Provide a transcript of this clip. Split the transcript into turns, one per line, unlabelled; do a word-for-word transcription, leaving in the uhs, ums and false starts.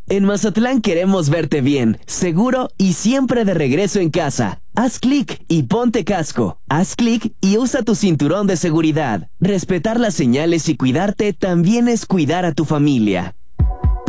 En Mazatlán queremos verte bien, seguro y siempre de regreso en casa. Haz clic y ponte casco. Haz clic y usa tu cinturón de seguridad. Respetar las señales y cuidarte también es cuidar a tu familia.